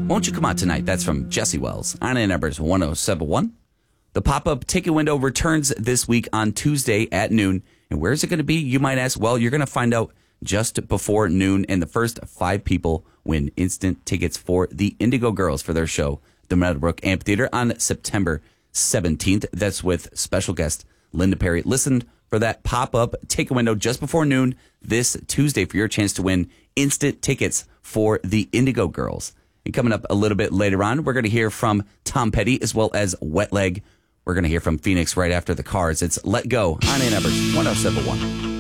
Won't You Come Out Tonight? That's from Jesse Wells on Ann Arbor's 107.1. The pop-up ticket window returns this week on Tuesday at noon. And where is it going to be? You might ask. Well, you're going to find out just before noon. And the first 5 people win instant tickets for the Indigo Girls for their show, the Meadowbrook Amphitheater, on September 17th. That's with special guest Linda Perry. Listen for that pop-up ticket window just before noon this Tuesday for your chance to win instant tickets for the Indigo Girls. And coming up a little bit later on, we're going to hear from Tom Petty as well as Wet Leg. We're going to hear from Phoenix right after the Cars. It's Let Go on Ann Arbor's 107.1.